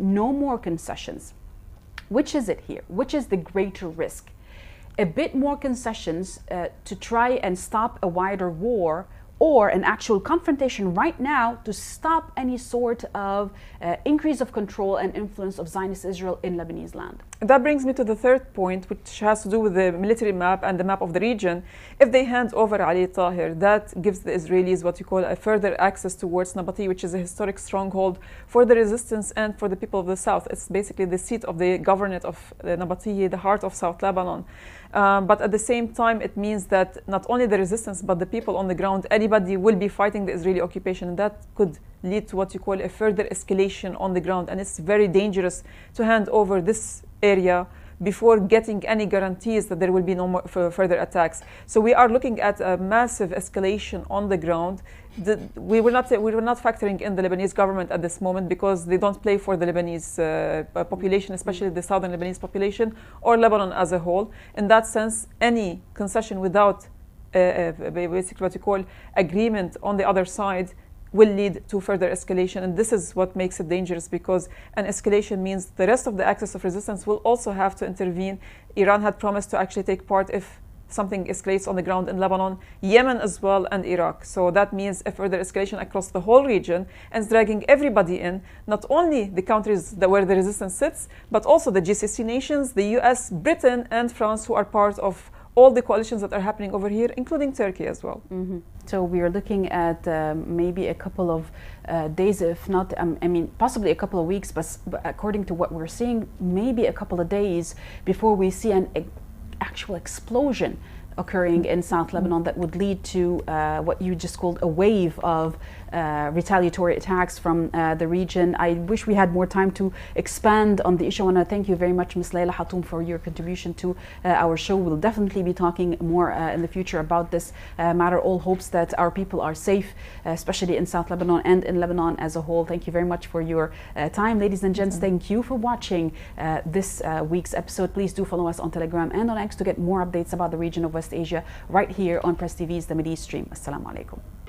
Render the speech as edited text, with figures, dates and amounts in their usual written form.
no more concessions. Which is it here? Which is the greater risk? A bit more concessions to try and stop a wider war, or an actual confrontation right now to stop any sort of increase of control and influence of Zionist Israel in Lebanese land? That brings me to the third point, which has to do with the military map and the map of the region. If they hand over Ali Tahir, that gives the Israelis what you call a further access towards Nabati, which is a historic stronghold for the resistance and for the people of the south. It's basically the seat of the governorate of Nabati, the heart of South Lebanon. But at the same time, it means that not only the resistance, but the people on the ground, anybody will be fighting the Israeli occupation. And that could lead to what you call a further escalation on the ground. And it's very dangerous to hand over this area before getting any guarantees that there will be no more further attacks. So we are looking at a massive escalation on the ground. We were not factoring in the Lebanese government at this moment because they don't play for the Lebanese population, especially the southern Lebanese population or Lebanon as a whole. In that sense, any concession without basically what you call agreement on the other side will lead to further escalation. And this is what makes it dangerous, because an escalation means the rest of the axis of resistance will also have to intervene. Iran had promised to actually take part if something escalates on the ground in Lebanon, Yemen as well, and Iraq. So that means a further escalation across the whole region and dragging everybody in, not only the countries where the resistance sits, but also the GCC nations, the US, Britain, and France, who are part of all the coalitions that are happening over here, including Turkey as well. Mm-hmm. So we are looking at maybe a couple of days, if not, I mean, possibly a couple of weeks, but according to what we're seeing, maybe a couple of days before we see an actual explosion occurring in South Lebanon that would lead to what you just called a wave of retaliatory attacks from the region. I wish we had more time to expand on the issue. I want to thank you very much, Ms. Leila Hatoum, for your contribution to our show. We'll definitely be talking more in the future about this matter. All hopes that our people are safe, especially in South Lebanon and in Lebanon as a whole. Thank you very much for your time. Ladies and gents, thank you for watching this week's episode. Please do follow us on Telegram and on X to get more updates about the region of West Asia right here on Press TV's The Mideast Stream. Assalamu alaikum.